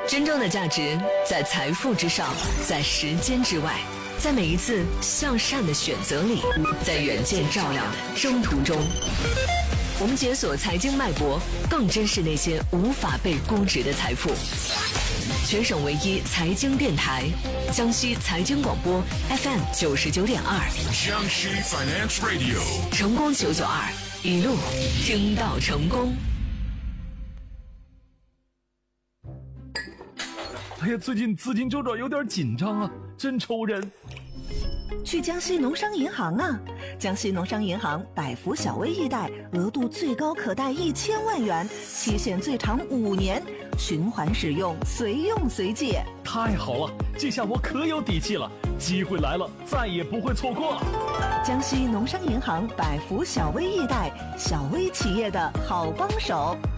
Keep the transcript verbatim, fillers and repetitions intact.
真正的价值在财富之上，在时间之外，在每一次向善的选择里，在远见照亮的征途中。我们解锁财经脉搏，更珍视那些无法被估值的财富。全省唯一财经电台，江西财经广播 F M 九十九点二， 江西 Finance Radio， 成功九九二，一路听到成功。 哎呀，最近资金周转有点紧张啊，真愁人。 去江西农商银行啊！江西农商银行百福小微易贷，额度最高可贷一千万元，期限最长五年，循环使用，随用随借。 太好了，这下我可有底气了，机会来了，再也不会错过了。 江西农商银行百福小微易贷，小微企业的好帮手。